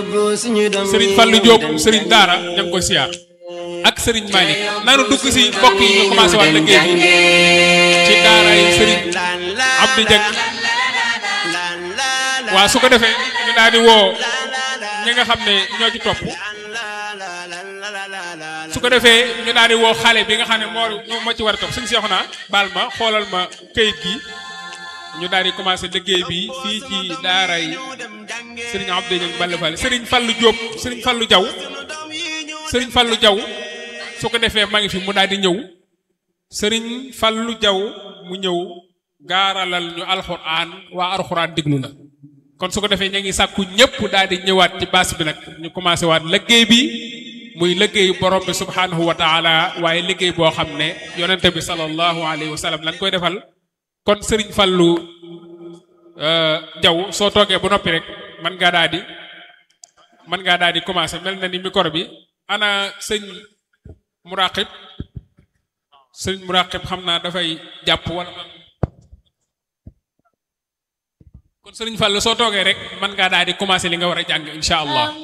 Serigne Fallou Diop Serigne Daara ña ngi koy siyaar ak Serigne Malick nanu dugg si mbokk yi ñu commencé waat liggéey bi ci daara yi Serigne Abdou Dieng waaw su ko defee ñu daal di woo ñi nga xam ne ñoo ci topp su ko defee ñu daal di woo xale bi nga xam ne moo ci war a topp suñu seexu naa baal ma xoolal ma kayit gi ñu daal di commencé liggéey bi fii ci daara yi Serigne Abdou Dieng Balla Fall Serigne Fallou Diop Serigne Fallou Diaw Serigne Fallou Diaw su ko defee maa ngi fi mu daal di ñëw Serigne Fallou Diaw mu ñëw gaaralal ñu alxuraan waa alxuraan déglu la kon su ko defee ña ngi sàkku ñëpp daal di ñëwaat ci baas bi nag ñu commencé waat liggéey bi muy liggéeyu borom bi subhanahu wa taala waaye liggéey boo xam ne yonente bi sallallahu alayhi wa sallam lañ koy defal kon Serigne Fallou Diaw soo toogee bu noppi rek mën ngaa daal di commencé mel na ni micro bi ana sëñ Muraqib xam naa dafay jàpp wala kon Serigne Fallou soo toogee rek mën ngaa daal di commencé li nga war a jàng incha allah